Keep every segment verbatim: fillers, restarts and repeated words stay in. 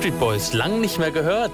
Backstreet Boys, lang nicht mehr gehört.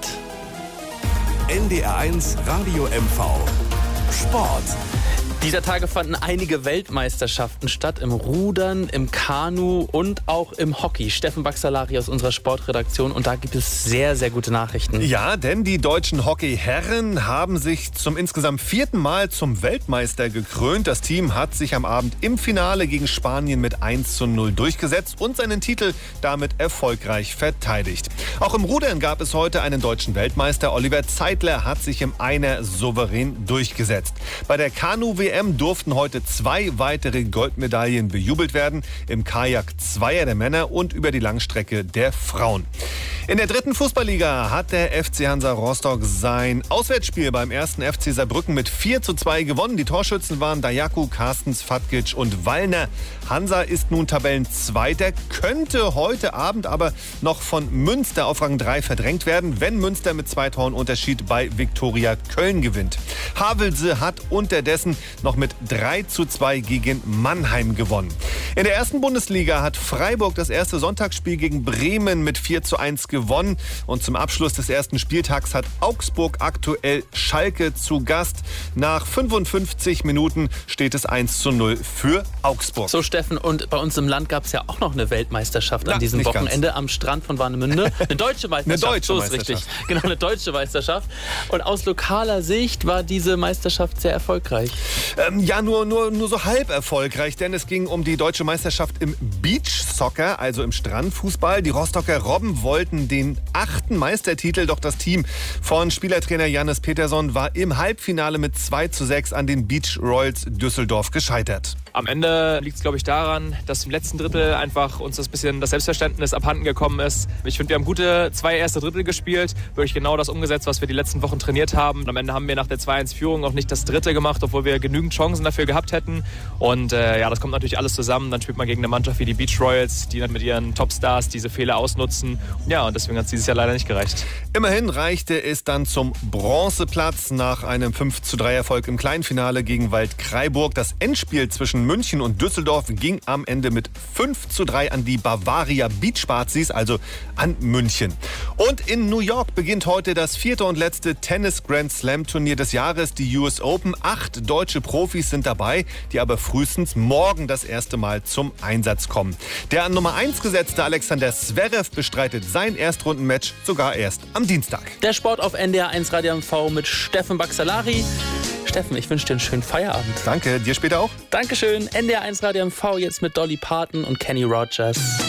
N D R eins Radio M V Sport. Dieser Tage fanden einige Weltmeisterschaften statt, im Rudern, im Kanu und auch im Hockey. Steffen Baxalari aus unserer Sportredaktion, und da gibt es sehr, sehr gute Nachrichten. Ja, denn die deutschen Hockeyherren haben sich zum insgesamt vierten Mal zum Weltmeister gekrönt. Das Team hat sich am Abend im Finale gegen Spanien mit eins zu null durchgesetzt und seinen Titel damit erfolgreich verteidigt. Auch im Rudern gab es heute einen deutschen Weltmeister. Oliver Zeitler hat sich im Einer souverän durchgesetzt. Bei der Kanu-W M durften heute zwei weitere Goldmedaillen bejubelt werden. Im Kajak Zweier der Männer und über die Langstrecke der Frauen. In der dritten Fußballliga hat der F C Hansa Rostock sein Auswärtsspiel beim ersten F C Saarbrücken mit vier zu zwei gewonnen. Die Torschützen waren Dajaku, Carstens, Fatkic und Wallner. Hansa ist nun Tabellenzweiter, könnte heute Abend aber noch von Münster auf Rang drei verdrängt werden, wenn Münster mit zwei Toren Unterschied bei Viktoria Köln gewinnt. Havelse hat unterdessen noch mit drei zu zwei gegen Mannheim gewonnen. In der ersten Bundesliga hat Freiburg das erste Sonntagsspiel gegen Bremen mit vier zu eins gewonnen. Und zum Abschluss des ersten Spieltags hat Augsburg aktuell Schalke zu Gast. Nach fünfundfünfzig Minuten steht es eins zu null für Augsburg. So, Steffen, und bei uns im Land gab es ja auch noch eine Weltmeisterschaft Na, an diesem nicht Wochenende ganz. am Strand von Warnemünde. Eine deutsche Meisterschaft. Eine deutsche so ist Meisterschaft. richtig. Genau, eine deutsche Meisterschaft. Und aus lokaler Sicht war diese Meisterschaft sehr erfolgreich. Ähm, ja, nur, nur, nur so halb erfolgreich, denn es ging um die deutsche Meisterschaft im Beachsoccer, also im Strandfußball. Die Rostocker Robben wollten den achten Meistertitel, doch das Team von Spielertrainer Jannis Peterson war im Halbfinale mit zwei zu sechs an den Beach Royals Düsseldorf gescheitert. Am Ende liegt es, glaube ich, daran, dass im letzten Drittel einfach uns das bisschen das Selbstverständnis abhanden gekommen ist. Ich finde, wir haben gute zwei erste Drittel gespielt, wirklich genau das umgesetzt, was wir die letzten Wochen trainiert haben. Und am Ende haben wir nach der zwei eins Führung auch nicht das dritte gemacht, obwohl wir genügend Chancen dafür gehabt hätten. Und äh, ja, das kommt natürlich alles zusammen. Dann spielt man gegen eine Mannschaft wie die Beach Royals, die dann mit ihren Topstars diese Fehler ausnutzen. Ja, und deswegen hat es dieses Jahr leider nicht gereicht. Immerhin reichte es dann zum Bronzeplatz nach einem fünf zu drei Erfolg im Kleinfinale gegen Waldkraiburg. Das Endspiel zwischen München und Düsseldorf ging am Ende mit fünf zu drei an die Bavaria Beach Spazis, also an München. Und in New York beginnt heute das vierte und letzte Tennis Grand Slam Turnier des Jahres, die U S Open. Acht deutsche Profis sind dabei, die aber frühestens morgen das erste Mal zum Einsatz kommen. Der an Nummer eins gesetzte Alexander Zverev bestreitet sein Erstrundenmatch sogar erst am Dienstag. Der Sport auf N D R eins Radio M V mit Steffen Baxalari. Steffen, ich wünsche dir einen schönen Feierabend. Danke, dir später auch. Dankeschön. N D R eins Radio M V jetzt mit Dolly Parton und Kenny Rogers.